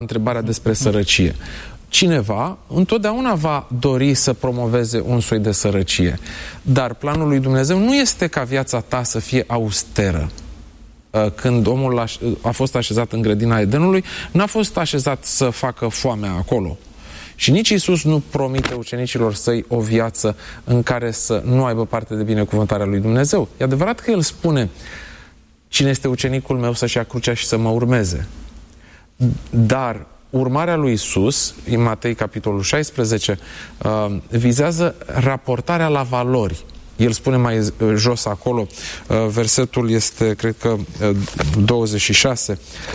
întrebarea despre sărăcie. Cineva întotdeauna va dori să promoveze un soi de sărăcie, dar planul lui Dumnezeu nu este ca viața ta să fie austeră. Când omul a fost așezat în grădina Edenului, n-a fost așezat să facă foamea acolo. Și nici Iisus nu promite ucenicilor săi o viață în care să nu aibă parte de binecuvântarea lui Dumnezeu. E adevărat că El spune: cine este ucenicul meu să-și ia crucea și să mă urmeze. Dar urmarea lui Iisus, în Matei capitolul 16, vizează raportarea la valori. El spune mai jos acolo, versetul este, cred că, 26.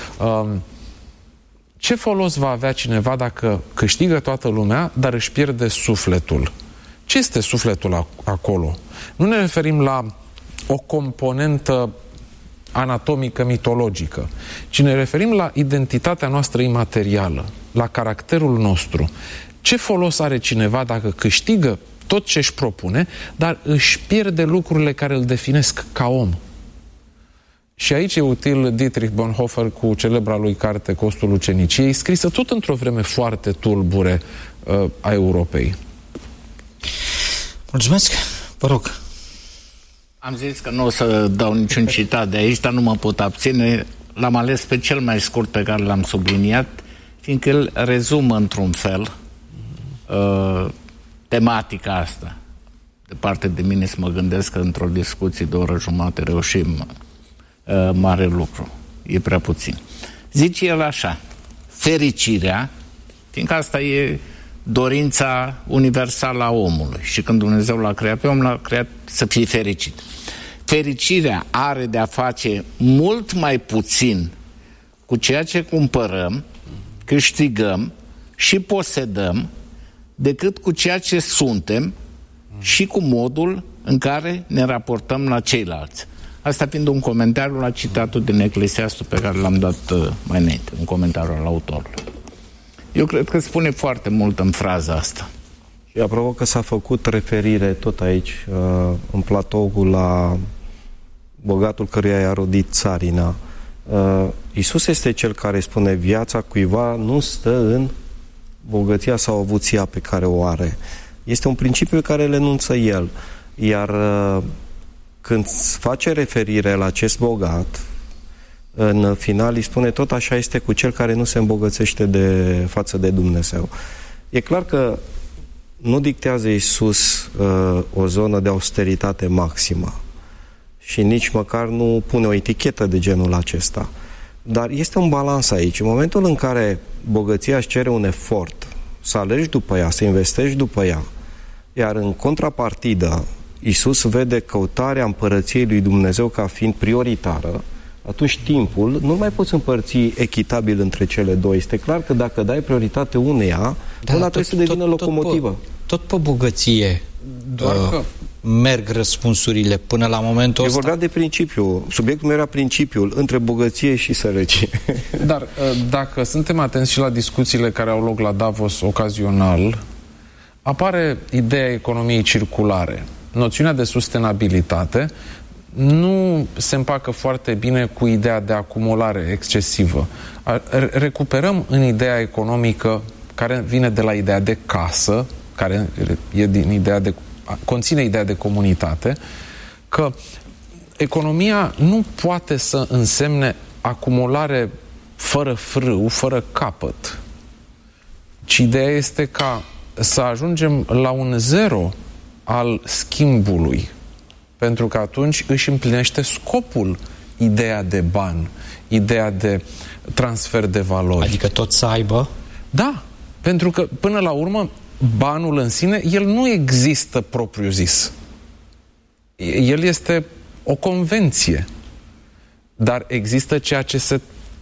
Ce folos va avea cineva dacă câștigă toată lumea, dar își pierde sufletul? Ce este sufletul acolo? Nu ne referim la o componentă anatomică, mitologică, ci ne referim la identitatea noastră imaterială, la caracterul nostru. Ce folos are cineva dacă câștigă tot ce își propune, dar își pierde lucrurile care îl definesc ca om? Și aici e util Dietrich Bonhoeffer cu celebra lui carte Costul uceniciei, scrisă tot într-o vreme foarte tulbure a Europei. Mulțumesc, vă rog. Am zis că nu o să dau niciun citat de aici, dar nu mă pot abține. L-am ales pe cel mai scurt pe care l-am subliniat, fiindcă el rezumă într-un fel tematica asta. Departe de mine să mă gândesc că într-o discuție de o oră jumătate reușim mare lucru. E prea puțin. Zice el așa: fericirea, fiindcă asta e dorința universală a omului și când Dumnezeu l-a creat pe om, l-a creat să fie fericit. Fericirea are de a face mult mai puțin cu ceea ce cumpărăm, câștigăm și posedăm decât cu ceea ce suntem și cu modul în care ne raportăm la ceilalți. Asta fiind un comentariu la citatul din Eclesiastul pe care l-am dat mai înainte, un comentariu al autorului. Eu cred că spune foarte mult în fraza asta. Și apropo că s-a făcut referire tot aici, în platoul, la bogatul căruia i-a rodit țarina. Iisus este cel care spune: viața cuiva nu stă în bogăția sau avuția pe care o are. Este un principiu pe care îl enunță el. Iar când face referire la acest bogat, în final îi spune: tot așa este cu cel care nu se îmbogățește față de Dumnezeu. E clar că nu dictează Iisus o zonă de austeritate maximă și nici măcar nu pune o etichetă de genul acesta. Dar este un balans aici. În momentul în care bogăția își cere un efort, să alergi după ea, să investești după ea, iar în contrapartidă Iisus vede căutarea împărăției lui Dumnezeu ca fiind prioritară, atunci timpul nu mai poți împărți echitabil între cele două. Este clar că dacă dai prioritate uneia, una trebuie să devină locomotivă. Tot pe bogăție merg răspunsurile până la momentul ăsta. Eu vorbeam de principiu. Subiectul meu era principiul între bogăție și sărăcie. Dar dacă suntem atenți și la discuțiile care au loc la Davos ocazional, apare ideea economiei circulare. Noțiunea de sustenabilitate nu se împacă foarte bine cu ideea de acumulare excesivă. Recuperăm în ideea economică care vine de la ideea de casă, care e din ideea conține ideea de comunitate, că economia nu poate să însemne acumulare fără frâu, fără capăt. Ci ideea este ca să ajungem la un zero al schimbului, pentru că atunci își împlinește scopul ideea de bani, ideea de transfer de valori. Adică tot să aibă? Da, pentru că până la urmă banul în sine, el nu există propriu zis. El este o convenție. Dar există ceea ce se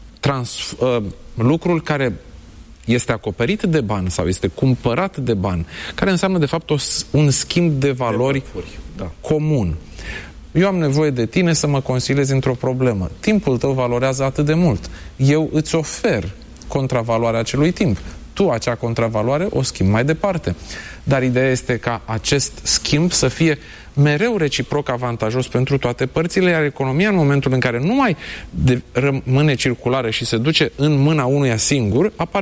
lucrul care este acoperit de bani sau este cumpărat de bani, care înseamnă de fapt un schimb de valori comun. Eu am nevoie de tine să mă consiliezi într-o problemă. Timpul tău valorează atât de mult. Eu îți ofer contravaloarea acelui timp. tu acea contravaloare o schimbi mai departe. Dar ideea este ca acest schimb să fie mereu reciproc avantajos pentru toate părțile, iar economia, în momentul în care nu mai rămâne circulară și se duce în mâna unuia singur, apare